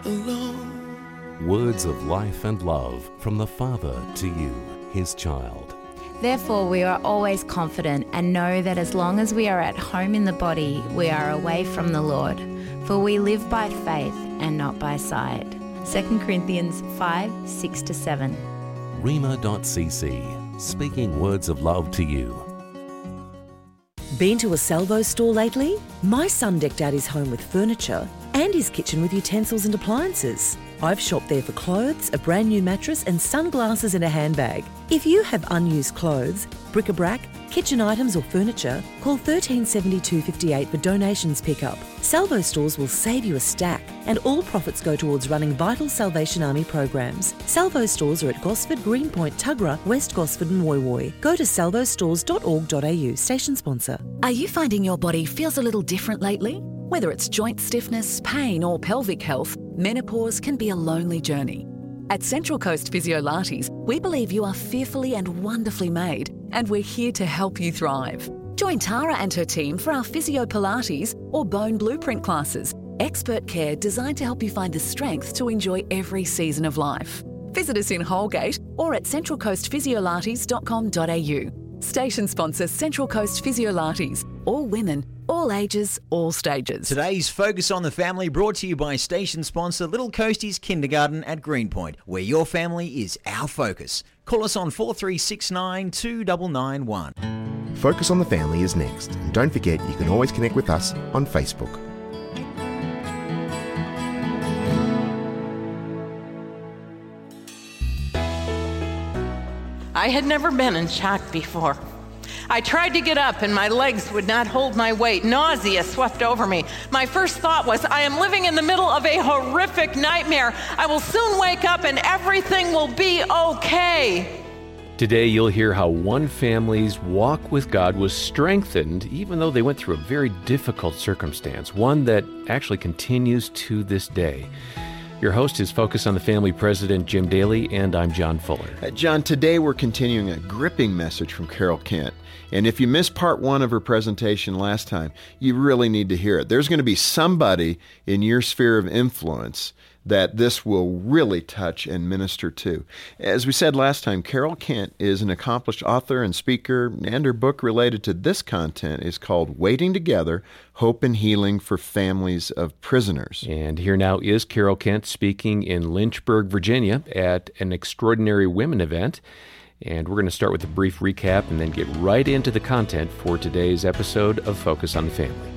alone. Words of life and love from the Father to you, His child. Therefore, we are always confident and know that as long as we are at home in the body, we are away from the Lord. For we live by faith and not by sight. 2 Corinthians 5:6-7. Rhema.cc, speaking words of love to you. Been to a Salvo store lately? My son decked out his home with furniture and his kitchen with utensils and appliances. I've shopped there for clothes, a brand new mattress and sunglasses and a handbag. If you have unused clothes, bric-a-brac, kitchen items or furniture, call 1370 258 for donations pickup. Salvo stores will save you a stack and all profits go towards running vital Salvation Army programs. Salvo stores are at Gosford, Greenpoint, Tuggerah, West Gosford and Woy Woy. Go to salvostores.org.au, station sponsor. Are you finding your body feels a little different lately? Whether it's joint stiffness, pain or pelvic health, menopause can be a lonely journey. At Central Coast Physiolates, we believe you are fearfully and wonderfully made, and we're here to help you thrive. Join Tara and her team for our Physio Pilates or Bone Blueprint classes, expert care designed to help you find the strength to enjoy every season of life. Visit us in Holgate or at centralcoastphysiolates.com.au. Station sponsor Central Coast Physiolates. All women, all ages, all stages. Today's Focus on the Family brought to you by station sponsor Little Coasties Kindergarten at Greenpoint, where your family is our focus. Call us on 4369 2991. Focus on the Family is next, and don't forget you can always connect with us on Facebook. I had never been in shock before. I tried to get up and my legs would not hold my weight. Nausea swept over me. My first thought was, I am living in the middle of a horrific nightmare. I will soon wake up and everything will be okay. Today you'll hear how one family's walk with God was strengthened even though they went through a very difficult circumstance, one that actually continues to this day. Your host is Focus on the Family President Jim Daly, and I'm John Fuller. John, today we're continuing a gripping message from Carol Kent. And if you missed part one of her presentation last time, you really need to hear it. There's going to be somebody in your sphere of influence that this will really touch and minister to. As we said last time, Carol Kent is an accomplished author and speaker, and her book related to this content is called Waiting Together, Hope and Healing for Families of Prisoners. And here now is Carol Kent speaking in Lynchburg, Virginia at an Extraordinary Women event. And we're going to start with a brief recap and then get right into the content for today's episode of Focus on the Family.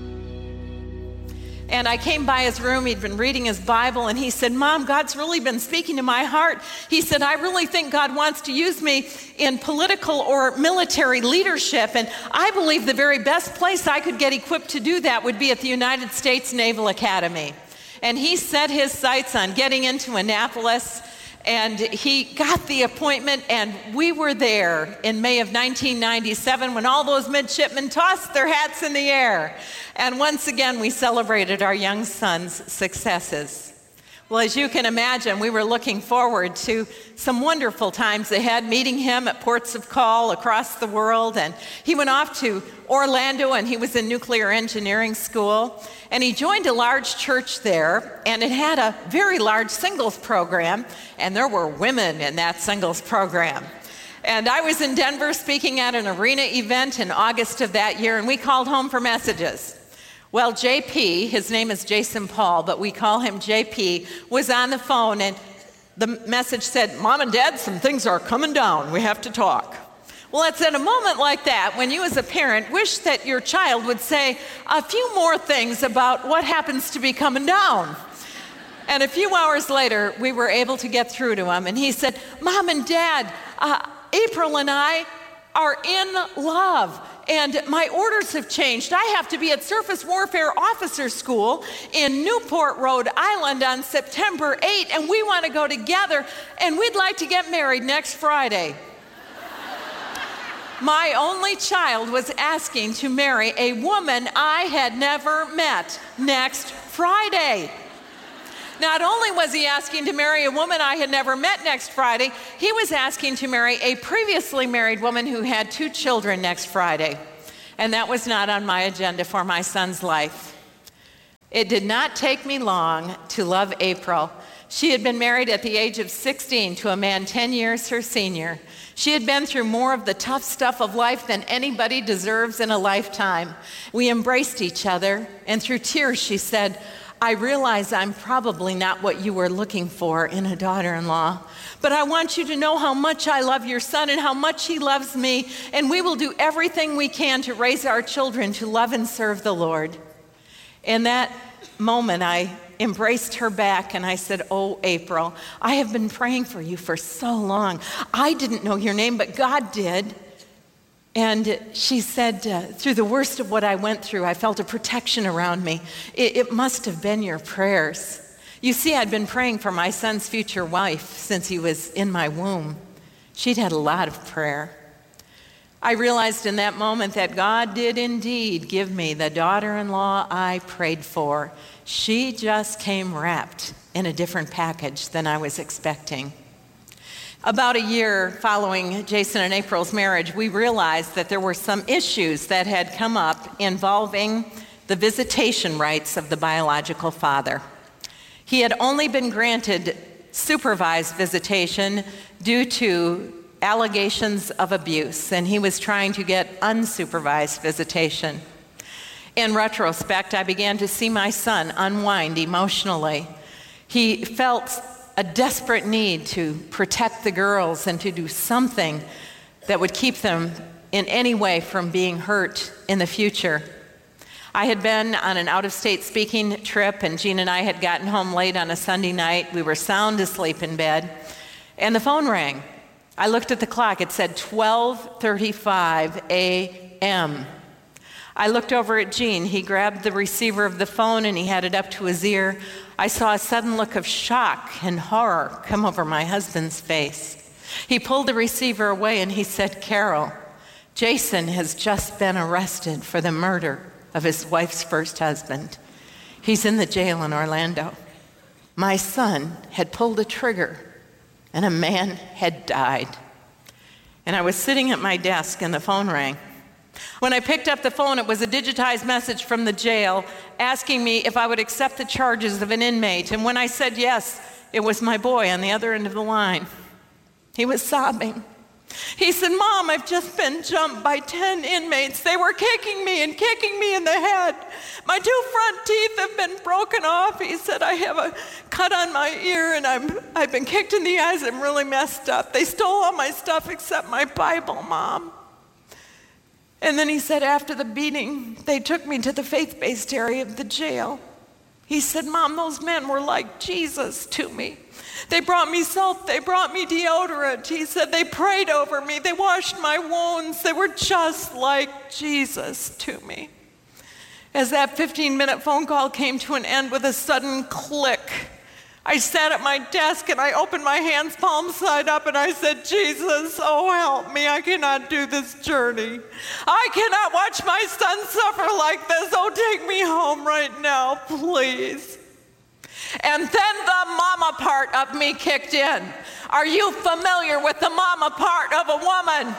And I came by his room, he'd been reading his Bible, and he said, Mom, God's really been speaking to my heart. He said, I really think God wants to use me in political or military leadership, and I believe the very best place I could get equipped to do that would be at the United States Naval Academy. And he set his sights on getting into Annapolis, and he got the appointment, and we were there in May of 1997 when all those midshipmen tossed their hats in the air. And once again, we celebrated our young son's successes. Well, as you can imagine, we were looking forward to some wonderful times ahead, meeting him at ports of call across the world. And he went off to Orlando, and he was in nuclear engineering school. And he joined a large church there, and it had a very large singles program, and there were women in that singles program. And I was in Denver speaking at an arena event in August of that year, and we called home for messages. Well, JP, his name is Jason Paul, but we call him JP, was on the phone, and the message said, Mom and Dad, some things are coming down. We have to talk. Well, it's at a moment like that when you as a parent wish that your child would say a few more things about what happens to be coming down. And a few hours later, we were able to get through to him, and he said, Mom and Dad, April and I are in love. And my orders have changed. I have to be at Surface Warfare Officer School in Newport, Rhode Island on September 8th, and we want to go together, and we'd like to get married next Friday. My only child was asking to marry a woman I had never met next Friday. Not only was he asking to marry a woman I had never met next Friday, he was asking to marry a previously married woman who had 2 children next Friday. And that was not on my agenda for my son's life. It did not take me long to love April. She had been married at the age of 16 to a man 10 years her senior. She had been through more of the tough stuff of life than anybody deserves in a lifetime. We embraced each other, and through tears she said, I realize I'm probably not what you were looking for in a daughter-in-law, but I want you to know how much I love your son and how much he loves me, and we will do everything we can to raise our children to love and serve the Lord. In that moment, I embraced her back and I said, oh, April, I have been praying for you for so long. I didn't know your name, but God did. And she said, through the worst of what I went through, I felt a protection around me. It must have been your prayers. You see, I'd been praying for my son's future wife since he was in my womb. She'd had a lot of prayer. I realized in that moment that God did indeed give me the daughter-in-law I prayed for. She just came wrapped in a different package than I was expecting. About a year following Jason and April's marriage, we realized that there were some issues that had come up involving the visitation rights of the biological father. He had only been granted supervised visitation due to allegations of abuse, and he was trying to get unsupervised visitation. In retrospect, I began to see my son unwind emotionally. He felt a desperate need to protect the girls and to do something that would keep them in any way from being hurt in the future. I had been on an out-of-state speaking trip, and Jean and I had gotten home late on a Sunday night. We were sound asleep in bed, and the phone rang. I looked at the clock. It said 12:35 a.m. I looked over at Gene. He grabbed the receiver of the phone and he had it up to his ear. I saw a sudden look of shock and horror come over my husband's face. He pulled the receiver away and he said, Carol, Jason has just been arrested for the murder of his wife's first husband. He's in the jail in Orlando. My son had pulled a trigger and a man had died. And I was sitting at my desk and the phone rang. When I picked up the phone, it was a digitized message from the jail asking me if I would accept the charges of an inmate. And when I said yes, it was my boy on the other end of the line. He was sobbing. He said, Mom, I've just been jumped by 10 inmates. They were kicking me and kicking me in the head. My 2 front teeth have been broken off. He said, I have a cut on my ear and I've been kicked in the eyes. I'm really messed up. They stole all my stuff except my Bible, Mom. And then he said, after the beating, they took me to the faith-based area of the jail. He said, Mom, those men were like Jesus to me. They brought me soap, they brought me deodorant. He said, they prayed over me, they washed my wounds. They were just like Jesus to me. As that 15-minute phone call came to an end with a sudden click, I sat at my desk and I opened my hands palm side up and I said, Jesus, oh help me, I cannot do this journey. I cannot watch my son suffer like this. Oh, take me home right now, please. And then the mama part of me kicked in. Are you familiar with the mama part of a woman?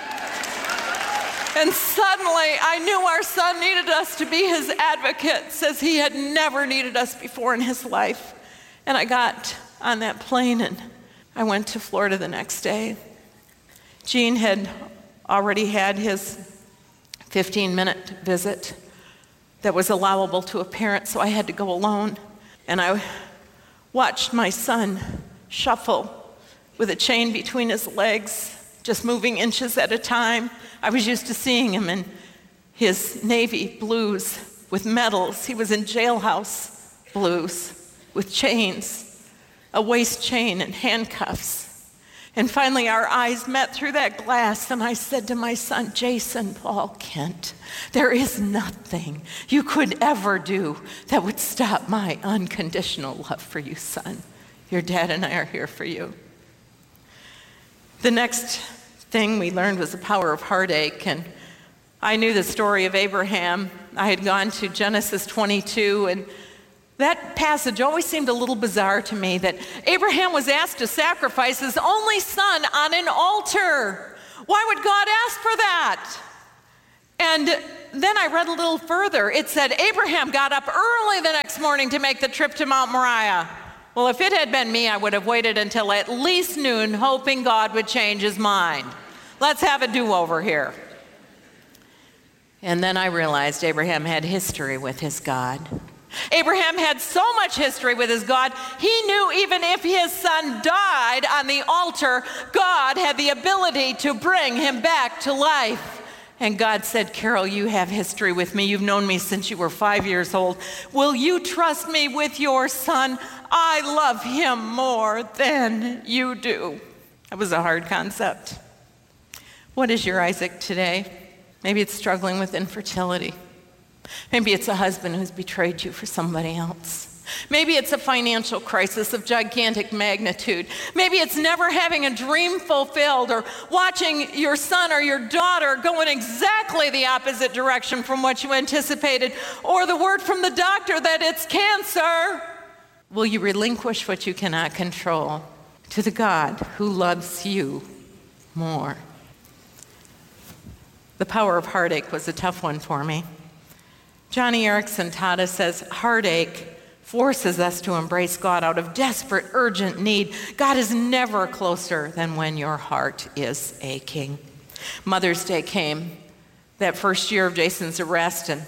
And suddenly I knew our son needed us to be his advocates as he had never needed us before in his life. And I got on that plane and I went to Florida the next day. Gene had already had his 15-minute visit that was allowable to a parent, so I had to go alone. And I watched my son shuffle with a chain between his legs, just moving inches at a time. I was used to seeing him in his navy blues with medals. He was in jailhouse blues with chains, a waist chain and handcuffs. And finally our eyes met through that glass and I said to my son, Jason Paul Kent, there is nothing you could ever do that would stop my unconditional love for you, son. Your dad and I are here for you. The next thing we learned was the power of heartache, and I knew the story of Abraham. I had gone to Genesis 22, and that passage always seemed a little bizarre to me, that Abraham was asked to sacrifice his only son on an altar. Why would God ask for that? And then I read a little further. It said, Abraham got up early the next morning to make the trip to Mount Moriah. Well, if it had been me, I would have waited until at least noon, hoping God would change his mind. Let's have a do-over here. And then I realized Abraham had history with his God. Abraham had so much history with his God, he knew even if his son died on the altar, God had the ability to bring him back to life. And God said, Carol, you have history with me. You've known me since you were 5 years old. Will you trust me with your son? I love him more than you do. That was a hard concept. What is your Isaac today? Maybe it's struggling with infertility. Maybe it's a husband who's betrayed you for somebody else. Maybe it's a financial crisis of gigantic magnitude. Maybe it's never having a dream fulfilled, or watching your son or your daughter go in exactly the opposite direction from what you anticipated, or the word from the doctor that it's cancer. Will you relinquish what you cannot control to the God who loves you more? The power of heartache was a tough one for me. Johnny Erickson taught us, says, heartache forces us to embrace God out of desperate, urgent need. God is never closer than when your heart is aching. Mother's Day came, that first year of Jason's arrest, and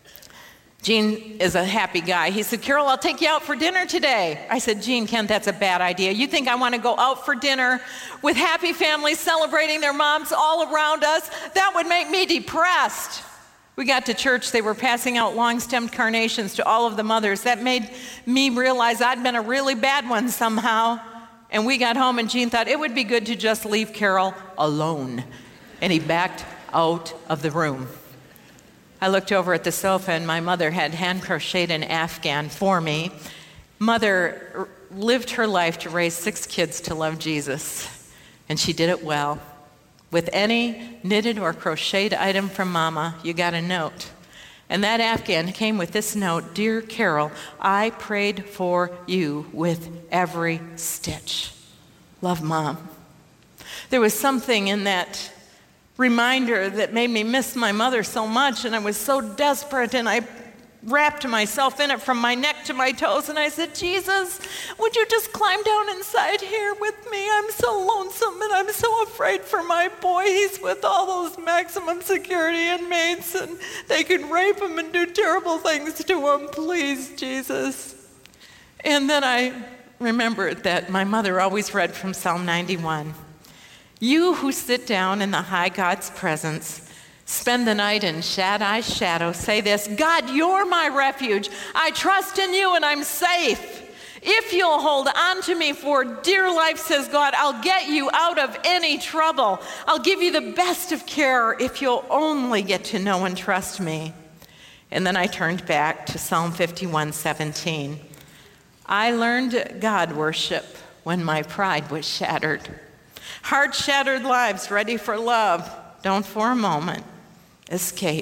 Gene is a happy guy. He said, Carol, I'll take you out for dinner today. I said, Gene, Kent, that's a bad idea. You think I want to go out for dinner with happy families celebrating their moms all around us? That would make me depressed. We got to church, they were passing out long-stemmed carnations to all of the mothers. That made me realize I'd been a really bad one somehow. And we got home and Gene thought it would be good to just leave Carol alone. And he backed out of the room. I looked over at the sofa and my mother had hand-crocheted an Afghan for me. Mother lived her life to raise 6 kids to love Jesus. And she did it well. With any knitted or crocheted item from Mama, you got a note. And that Afghan came with this note, Dear Carol, I prayed for you with every stitch. Love, Mom. There was something in that reminder that made me miss my mother so much, and I was so desperate, and I wrapped myself in it from my neck to my toes, and I said, Jesus, would you just climb down inside here with me? I'm so lonesome, and I'm so afraid for my boy. He's with all those maximum security inmates, and they could rape him and do terrible things to him. Please, Jesus. And then I remembered that my mother always read from Psalm 91. You who sit down in the high God's presence, spend the night in Shaddai's shadow, say this, God, you're my refuge. I trust in you and I'm safe. If you'll hold on to me for dear life, says God, I'll get you out of any trouble. I'll give you the best of care if you'll only get to know and trust me. And then I turned back to Psalm 51:17. I learned God worship when my pride was shattered. Heart-shattered lives ready for love don't for a moment escape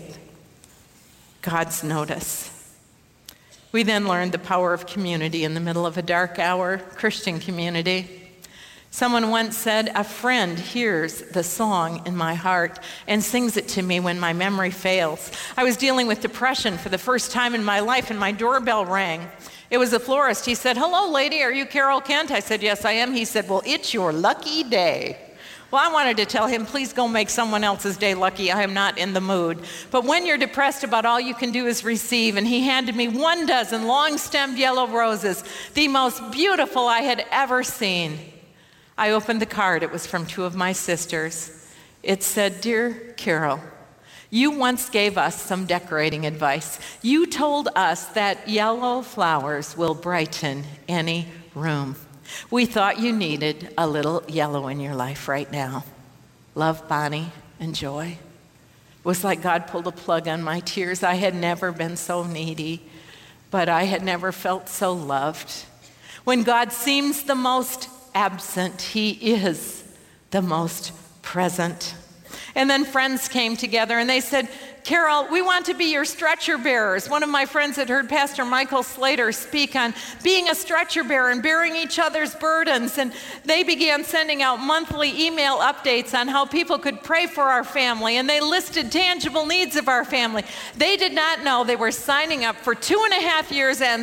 God's notice. We then learned the power of community in the middle of a dark hour, Christian community. Someone once said, a friend hears the song in my heart and sings it to me when my memory fails. I was dealing with depression for the first time in my life, and my doorbell rang. It was a florist. He said, hello, lady, are you Carol Kent? I said, yes, I am. He said, well, it's your lucky day. Well, I wanted to tell him, please go make someone else's day lucky. I am not in the mood. But when you're depressed about all you can do is receive, and he handed me 12 long-stemmed yellow roses, the most beautiful I had ever seen. I opened the card. It was from 2 of my sisters. It said, Dear Carol, you once gave us some decorating advice. You told us that yellow flowers will brighten any room. We thought you needed a little yellow in your life right now. Love, Bonnie and Joy. It was like God pulled a plug on my tears. I had never been so needy, but I had never felt so loved. When God seems the most absent, he is the most present. And then friends came together and they said, Carol, we want to be your stretcher bearers. One of my friends had heard Pastor Michael Slater speak on being a stretcher bearer and bearing each other's burdens. And they began sending out monthly email updates on how people could pray for our family. And they listed tangible needs of our family. They did not know they were signing up for 2.5 years and